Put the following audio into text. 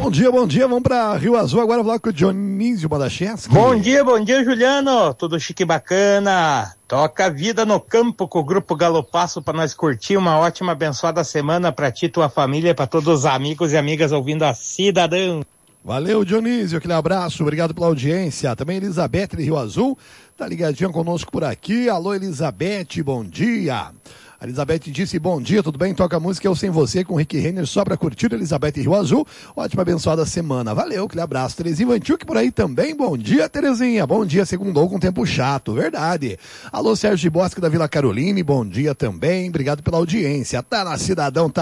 bom dia, vamos pra Rio Azul agora falar com o Dionísio Badacheschi. Bom dia, Juliano, tudo chique e bacana, toca a vida no campo com o Grupo Galopaço para nós curtir uma ótima, abençoada semana pra ti, tua família, pra todos os amigos e amigas ouvindo a Cidadão. Valeu, Dionísio, aquele abraço, obrigado pela audiência. Também Elizabeth de Rio Azul, tá ligadinha conosco por aqui. Alô, Elizabeth, bom dia. A Elizabeth disse, bom dia, tudo bem? Toca a música Eu Sem Você com Rick Renner só pra curtir. Elizabeth Rio Azul, ótima, abençoada semana. Valeu, aquele abraço. Terezinha Vantilk por aí também, bom dia, Terezinha. Bom dia, segundou com tempo chato, verdade. Alô, Sérgio Bosque da Vila Caroline, bom dia também, obrigado pela audiência. Tá na Cidadão, tá